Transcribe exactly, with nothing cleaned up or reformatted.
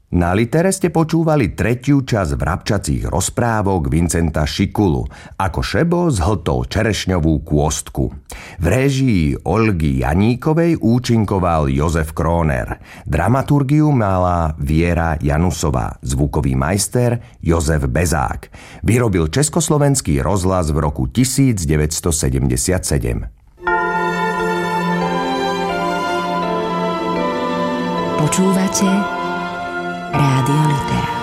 Na Litere ste počúvali tretiu časť vrabčacích rozprávok Vincenta Šikulu Ako Šebo zhltol čerešňovú kôstku. V réžii Olgy Janíkovej účinkoval Jozef Króner. Dramaturgiu mala Viera Janusová. Zvukový majster Jozef Bezák. Vyrobil Československý rozhlas v roku devätnásťsedemdesiatsedem. Počúvate Rádio Litera.